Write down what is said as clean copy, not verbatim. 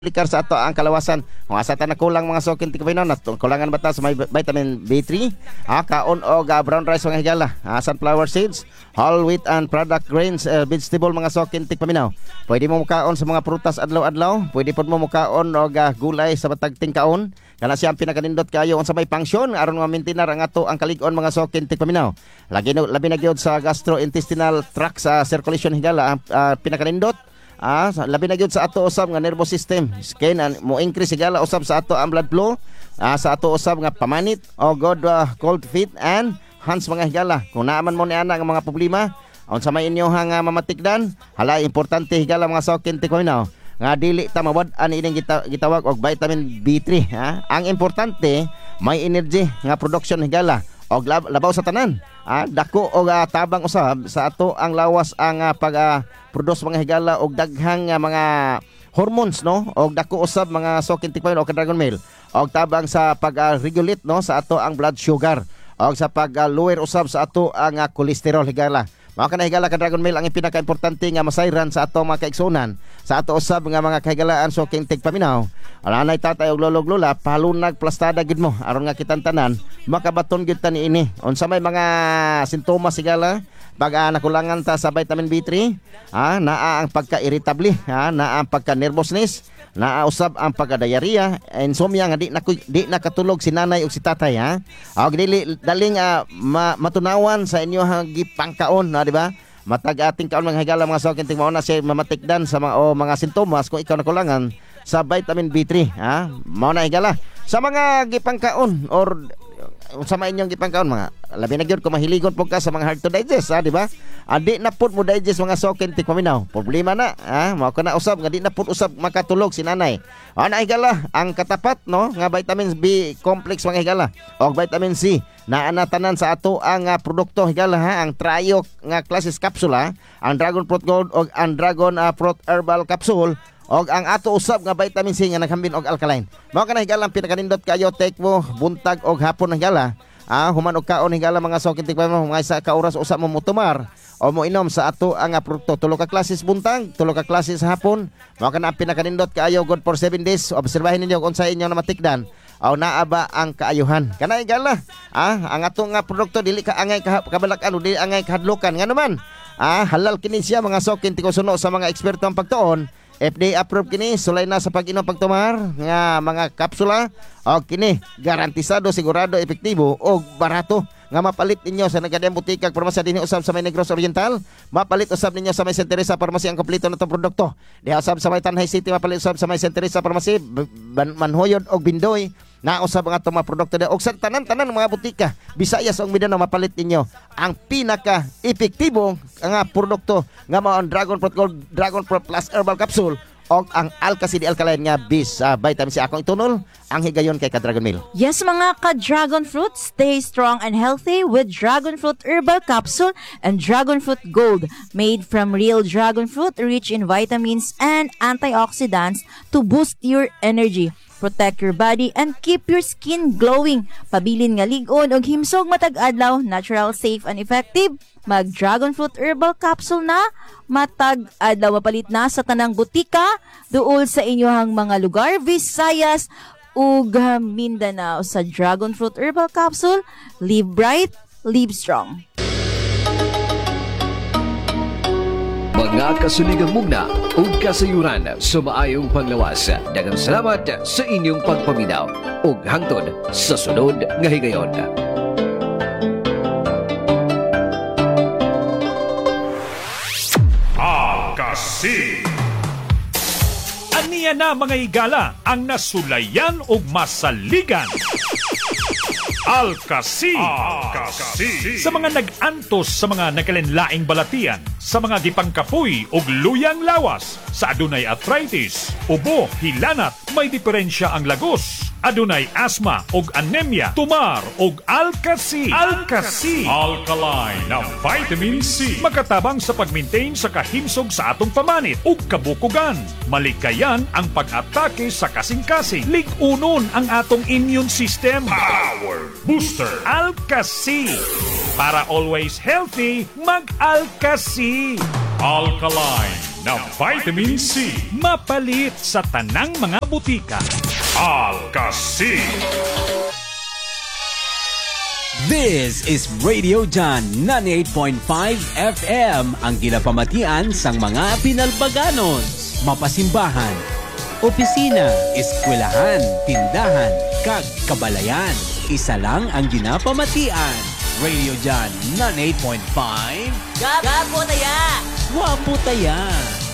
likar sa ato ang kalawasan. Kung asa ta nakulang mga sokin tikapinaw na kulangan bata sa may vitamin B3, kaon og brown rice mga higala, sunflower seeds, whole wheat and product grains, vegetable mga sokin tikapinaw. Pwede mo mukaon sa mga prutas adlaw-adlaw, pwede pod mo mukaon og gulay sa batag tingkaon. Kana siya ang pinakanindot kayo unsa may function aron ma-maintain ang ato ang kalig-on mga sokin tikapinaw. Labi na gyud sa gastrointestinal tract sa circulation higala pinakanindot. Labi na gyud sa ato usab nga nervous system, skin and mo increase sigala usab sa ato ang blood flow, sa ato usab nga pamanit o good cold feet and hands mga higala. Kung naaman mo ni ana nga mga problema unsa may inyo nga mamatikdan, hala importante higala mga sokin tikapinaw nga dili ta mawad-an ining gitawag og vitamin B3 Ang importante may energy nga production higala og labaw sa tanan. Dako og tabang usab sa ato ang lawas ang pag-produce mga higala og daghang mga hormones no og dako usab mga sokin tikpayon o dragon meal og tabang sa pag-regulate no sa ato ang blood sugar og sa pag-lower usab sa ato ang cholesterol higala. Mga kanahigala ka dragon meal ang pinaka-importante nga masayran sa ato mga kaigsunan sa ato usab nga mga kahigalaan soking tigpaminaw. Alanay tatay og lolog lola palunag plastada gid mo aron nga kitantanan makabaton gid ta niini. Unsa may mga sintomas sigala pag nakulangan ta sa vitamin B3, naa ang pagka-irritable, naa ang pagka-nervousness, naa usab ang pagka-diarrhea, insomnia nga di nakatulog si nanay ug si tatay og dili daling matunawan sa inyo gipangkaon di ba? Matag ating kaon mga higala mga sokin ting mao na siya mamatikdan sa mga sintomas kung ikaw nakulangan sa vitamin B3 mao na higala sa mga gipangkaon or sa mga inyong gipangkaon mga labi na gyud kung mahiligon po ka sa mga hard to digest di ba? Di na pud mo digest mga sokin tik paminaw problema na mao kana usab nga di na pud usab makatulog si nanay na higala ang katapat no nga vitamin B complex mga higala og vitamin C naa na tanan sa ato ang produkto higala ang trio nga klases kapsula ang dragon fruit gold og ang dragon fruit herbal capsule og ang ato usab nga vitamin C nga naghambin og alkaline. Mao kana higala ang pinakanindot kayo take mo buntag og hapon higala. Human og kaon higala mga sokin tikpaminaw mga isa ka oras usab mo mutumar o mo inom sa ato ang produkto tulo ka klases buntag, tulo ka klases hapon. Mao kana ang pinakanindot kayo good for 7 days. Obserbahin ninyo kung sa inyo na matikdan o naaba ang kaayuhan. Kana higala ang ato nga produkto dili ka angay kabalak-an dili angay kahadlokan nga naman. Halal kini siya mga sokin tikusuno sa mga eksperto ang pagtuon. FDA approved kini sulay na sa pag-inom pagtumar nga mga kapsula o kini garantisado sigurado epektibo o barato nga mapalit ninyo sa nagadiang butika parmasya dinhi usab sa may Negros Oriental, mapalit usab ninyo sa may Santa Teresa Parmasya ang kompleto natong produkto. Diha usab sa may Tanay City mapalit usab sa may Santa Teresa Parmasya, Manhoyod og Bindoy na usab ang atong mga produkto og sa tanan-tanan mga butika Visayas ug Mindanao mapalit ninyo ang pinaka epektibo nga produkto nga mao ang Dragon Fruit Gold, Dragon Fruit Plus Herbal Capsule og ang Alka-CD Alkaline nga bis vitamin C akong itunol ang higayon kay ka-Dragon Meal. Yes mga ka-Dragon Fruit, stay strong and healthy with Dragon Fruit Herbal Capsule and Dragon Fruit Gold, made from real dragon fruit, rich in vitamins and antioxidants to boost your energy, protect your body and keep your skin glowing. Pabilin nga lig-on og himsog matag adlaw, natural, safe and effective. Mag Dragon Fruit Herbal Capsule na matag adlaw mapalit na sa tanang butika duol sa inyohang mga lugar Visayas ug Mindanao. Sa Dragon Fruit Herbal Capsule, live bright, live strong. Mga kasuligang mugna ug kasayuran sa maayong panglawas. Daghang salamat sa inyong pagpaminaw ug hangtod sa sunod nga higayon. Alka-C. Aniya na mga higala ang nasulayan ug masaligan. Alka-C. Sa mga nag-antos sa mga nakalinlaing balatian, sa mga gipangkapoy ug luyang lawas, sa adunay arthritis, ubo, hilanat, may diferensya ang lagos, adunay asthma ug anemia, tumar ug Alka-C. Alka-C, alkaline na vitamin C, makatabang sa pag-maintain sa kahimsog sa atong pamanit ug kabukugan. Malikayan ang pag-atake sa kasing-kasing. Lig-unon ang atong immune system. Power Booster Alka-C. Para always healthy, mag-Alka-C. Alkaline na vitamin C. Mapalit sa tanang mga butika. Alka-C. This is Radio John 98.5 FM, ang ginapamatian sang mga pinalbaganos, mapasimbahan, opisina, eskwelahan, tindahan, kag kabalayan. Isa lang ang ginapamatian. Radio John 98.5. Gapo taya! Wapo taya!